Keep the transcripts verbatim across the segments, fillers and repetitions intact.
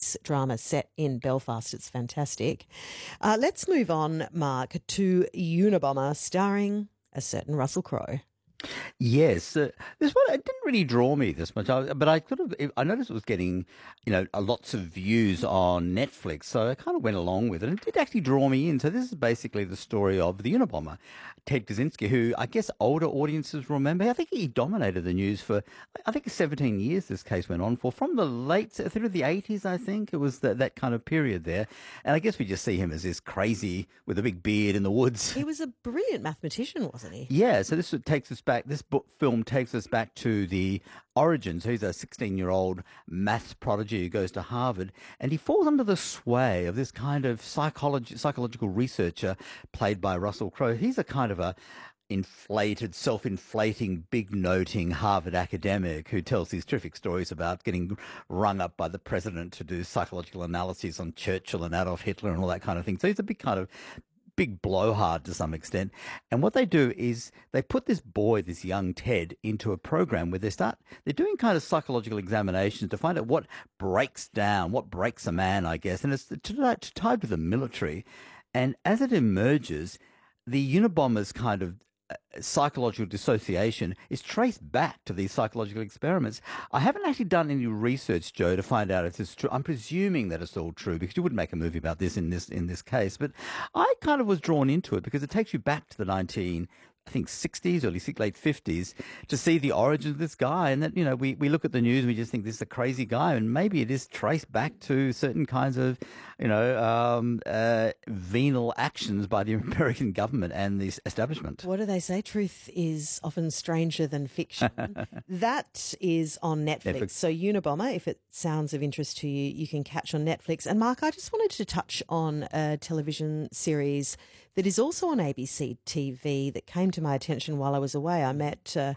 police drama set in Belfast. It's fantastic. Uh, let's move on, Mark, to Unabomber, starring a certain Russell Crowe. Yes, uh, this one it didn't really draw me this much, I, but I sort of I noticed it was getting, you know, a lots of views on Netflix, so I kind of went along with it, and it did actually draw me in. So this is basically the story of the Unabomber, Ted Kaczynski, who I guess older audiences remember. I think he dominated the news for I think seventeen years. This case went on for from the late through the eighties. I think it was that that kind of period there, and I guess we just see him as this crazy with a big beard in the woods. He was a brilliant mathematician, wasn't he? Yeah, so this takes us back. This book film takes us back to the origins. He's a sixteen-year-old maths prodigy who goes to Harvard, and he falls under the sway of this kind of psychology, psychological researcher played by Russell Crowe. He's a kind of a inflated, self-inflating, big-noting Harvard academic who tells these terrific stories about getting rung up by the president to do psychological analyses on Churchill and Adolf Hitler and all that kind of thing. So he's a big kind of big blowhard to some extent. And what they do is they put this boy, this young Ted, into a program where they start, they're doing kind of psychological examinations to find out what breaks down, what breaks a man, I guess. And it's tied with the military. And as it emerges, the Unabomber's kind of psychological dissociation is traced back to these psychological experiments. I haven't actually done any research, Joe, to find out if this is true. I'm presuming that it's all true because you wouldn't make a movie about this in this in this case. But I kind of was drawn into it because it takes you back to the nineteen, I think, sixties, early late fifties, to see the origins of this guy. And that, you know, we, we look at the news and we just think this is a crazy guy, and maybe it is traced back to certain kinds of, you know, um, uh, venal actions by the American government and the establishment. What do they say? Truth is often stranger than fiction. That is on Netflix. Netflix. So Unabomber, if it sounds of interest to you, you can catch on Netflix. And Mark, I just wanted to touch on a television series that is also on A B C T V that came to my attention while I was away. I met uh,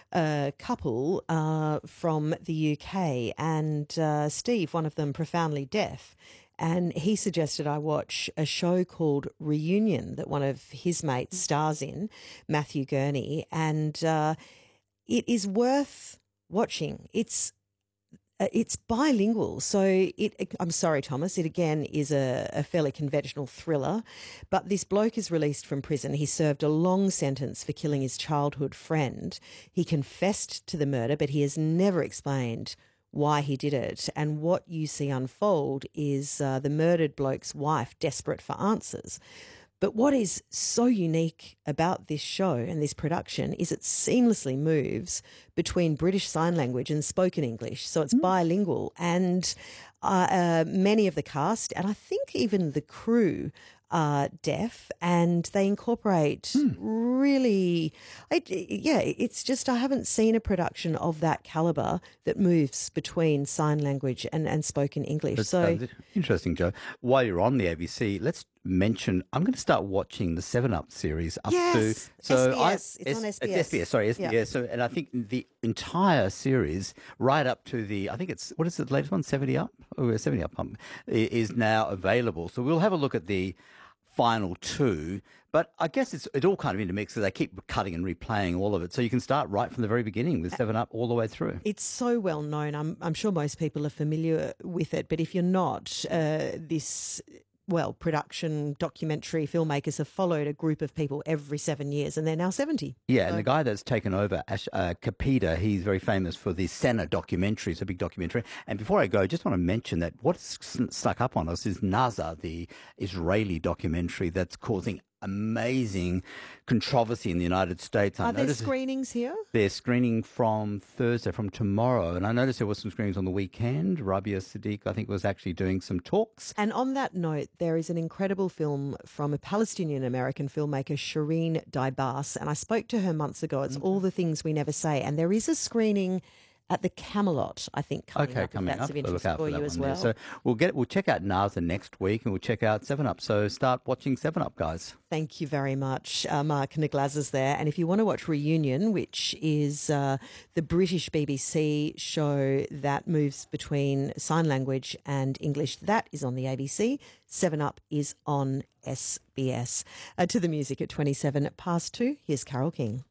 a couple uh, from the U K, and uh, Steve, one of them profoundly deaf, and he suggested I watch a show called Reunion that one of his mates stars in, Matthew Gurney, and uh, it is worth watching. It's Uh, It's bilingual, so it. I'm sorry, Thomas. It again is a, a fairly conventional thriller, but this bloke is released from prison. He served a long sentence for killing his childhood friend. He confessed to the murder, but he has never explained why he did it. And what you see unfold is uh, the murdered bloke's wife desperate for answers. But what is so unique about this show and this production is it seamlessly moves between British Sign Language and spoken English. So it's mm. bilingual, and uh, uh, many of the cast, and I think even the crew, are deaf, and they incorporate mm. really, I, yeah, it's just I haven't seen a production of that calibre that moves between sign language and, and spoken English. That's, so uh, interesting, Joe. While you're on the A B C, let's mention, I'm going to start watching the seven up series up yes, to so S B S. I, it's S, on S B S. It's S B S, sorry, S B S. Yeah. So, and I think the entire series, right up to the, I think it's what is it, the latest one, seventy up, or seventy up, um, is now available. So we'll have a look at the final two, but I guess it's it all kind of intermixed, so they keep cutting and replaying all of it. So you can start right from the very beginning with seven up all the way through. It's so well known. I'm I'm sure most people are familiar with it, but if you're not, uh, this. Well, production, documentary filmmakers have followed a group of people every seven years, and they're now seventy. Yeah, so. And the guy that's taken over, Ash, uh, Kapita, he's very famous for the Senna documentary. It's a big documentary. And before I go, I just want to mention that what's stuck up on us is NASA, the Israeli documentary that's causing amazing controversy in the United States. Are there screenings here? They're screening from Thursday, from tomorrow. And I noticed there were some screenings on the weekend. Rabia Sadiq, I think, was actually doing some talks. And on that note, there is an incredible film from a Palestinian-American filmmaker, Shireen Dibas. And I spoke to her months ago. It's mm-hmm. All the Things We Never Say. And there is a screening at the Camelot, I think, coming okay, up, coming if that's up. of interest We'll look out for, for you that as one well. There. So we'll get we'll check out NASA next week, and we'll check out seven up. So start watching seven up, guys. Thank you very much, uh, Mark Niglazes there. And if you want to watch Reunion, which is uh, the British B B C show that moves between sign language and English, that is on the A B C. seven up is on S B S. Uh, to the music at twenty-seven past two, here's Carole King.